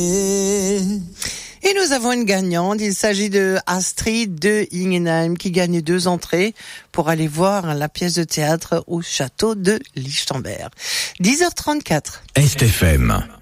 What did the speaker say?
Et nous avons une gagnante, il s'agit de Astrid de Ingenheim qui gagne 2 entrées pour aller voir la pièce de théâtre au château de Lichtenberg. 10h34. STFM.